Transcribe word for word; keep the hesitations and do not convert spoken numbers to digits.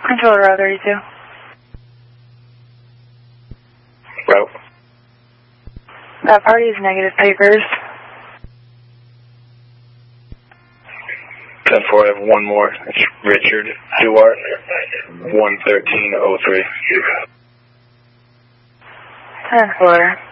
Control route thirty-two. Route. That party is negative papers. ten four, I have one more. It's Richard Duart, one thirteen oh three. ten four.